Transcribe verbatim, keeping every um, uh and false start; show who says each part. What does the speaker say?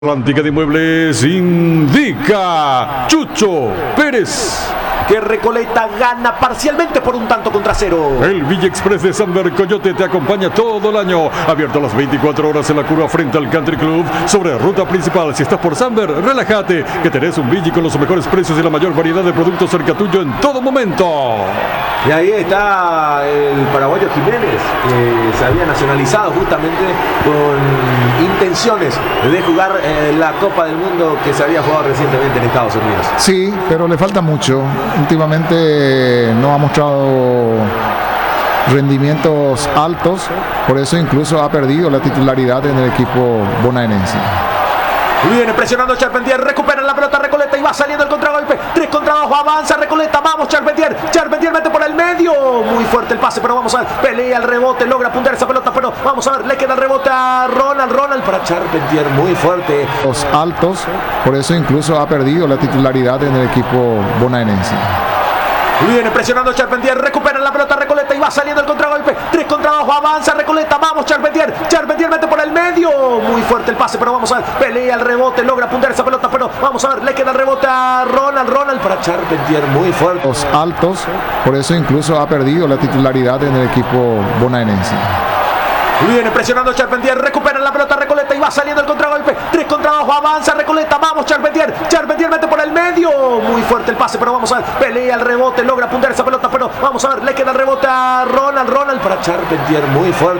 Speaker 1: Atlántica de Inmuebles indica Chucho Pérez.
Speaker 2: Que Recoleta gana parcialmente por un tanto contra cero.
Speaker 1: El Villa Express de Samber Coyote te acompaña todo el año. Abierto a las veinticuatro horas en la curva frente al Country Club. Sobre ruta principal. Si estás por Samber, relájate, que tenés un Villa con los mejores precios y la mayor variedad de productos cerca tuyo en todo momento.
Speaker 2: Y ahí está el paraguayo Jiménez, que se había nacionalizado justamente con intenciones de jugar eh, la Copa del Mundo que se había jugado recientemente en Estados Unidos.
Speaker 3: Sí, pero le falta mucho. Últimamente no ha mostrado rendimientos altos, por eso incluso ha perdido la titularidad en el equipo bonaerense.
Speaker 2: Viene presionando Charpentier, recupera la pelota Recoleta y va saliendo el contragolpe. tres contra dos, avanza Recoleta, vamos Charpentier. Charpentier mete por el medio. Muy fuerte el pase, pero vamos a ver. Pelea el rebote, logra apuntar esa pelota, pero vamos a ver, le queda el rebote a Ronald. Ronald para Charpentier, muy fuerte.
Speaker 3: Los altos, por eso incluso ha perdido la titularidad en el equipo bonaerense.
Speaker 2: Viene presionando Charpentier, recupera la pelota Recoleta y va saliendo el contragolpe. tres contra dos, avanza Recoleta, vamos Charpentier. Charpentier mete por el medio. Muy fuerte el pase, pero vamos a ver. Pelea el rebote, logra apuntar esa pelota, pero vamos a ver, le queda el rebote a Ronald. Ronald para Charpentier, muy fuerte.
Speaker 3: Los altos, por eso incluso ha perdido la titularidad en el equipo bonaerense.
Speaker 2: Viene presionando Charpentier, recupera la pelota Recoleta y va saliendo el contragolpe. tres contra dos, avanza Recoleta, vamos Charpentier. Charpentier mete por el medio. Muy fuerte el pase, pero vamos a ver. Pelea el rebote, logra apuntar esa pelota, pero vamos a ver, le queda el rebote a Ronald. Ronald para Charpentier, muy fuerte.